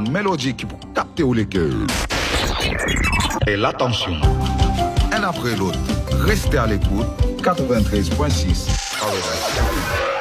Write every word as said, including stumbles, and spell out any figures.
bonne mélodie qui peut capter les cœurs. Et l'attention. Un après l'autre, restez à l'écoute. quatre-vingt-treize point six.